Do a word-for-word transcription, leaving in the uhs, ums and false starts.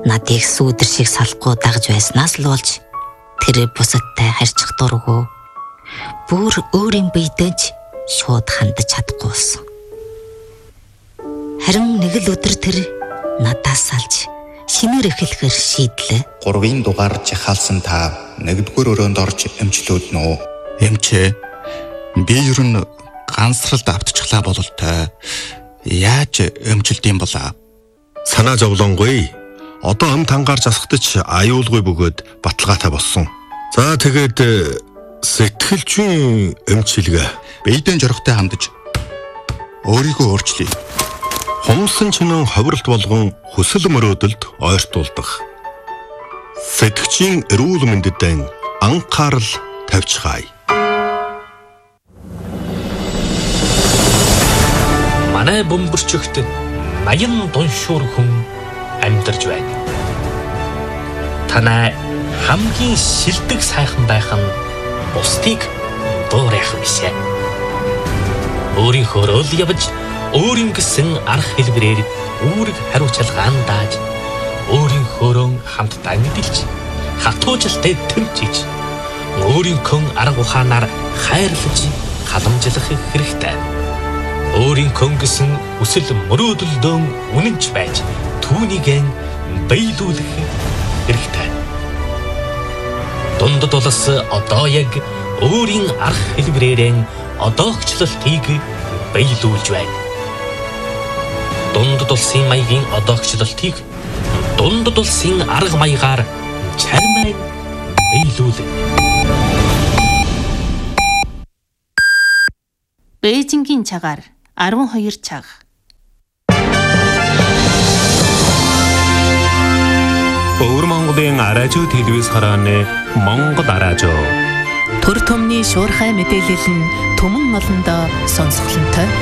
надыг сүүдэр шиг салахгүй дагж байснаас л болж тэр бусадтай харьцах дургүй. Бүр өөрийн биедэж шууд хандаж чадахгүй болсон. Харин нэг л өдөр тэр надаас салж шинээр эхлэхээр шийдлээ. Гурвын дугаар жахалсан та нэгдүгээр өрөөнд орж эмчлүүлнэ үү? Эмчээ. Би ер нь ганцралд автчихлаа болол та. Яаж эмчилдэм болоо? Санаа зовлонгүй. Одоо ам тангаар засахдаж аюулгүй бөгөөд баталгаатай болсон. За тэгээд сэтгэлжийн эмчилгээ. Биедэн жорохтой хандаж өөрийгөө өөрчлөе. Хумсан чинэн ховролт болгон хүсэл мөрөөдөлд ойртуулдаг. Сэтгчийн эрүүл мэндэд анхаарал тавьчихаая. Манай бөмбөрчөгт наян дуншуур хүн амьдарч байна. Танай хамгийн шилдэг сайхан байх нь бусдыг дуурайх бишээ. Өөрийнхөө л явж өөрийн гэсэн арга хэлбэрээр үүрэг хариуцлагаан дааж өөрийнхөөрөө хамтдаа мэдэлж хатуужилтай тэмцэж өөрийнхөө арга ухаанаар хайрлаж халамжлах хэрэгтэй. Өөрийнхөө гэсэн хүсэл мөрөөдөлдөө үнэнч байж түүнийг биелүүлэх хэрэгтэй. Дундад улс одоо яг өөрийн арга хэлбэрээр одоогчлолтыг биелүүлж байна. Дундад улсын маягийн одоогчлолтыг дундад улсын арга маягаар чармай биелүүлнэ. Бээжингийн цагаар арван хоёр цаг. Өвөр Монголын аражуу телевиз харааны Монгол аражуу. Төр түмний шуурхай мэдээлэл нь түмэн олондоо сонсголонтой.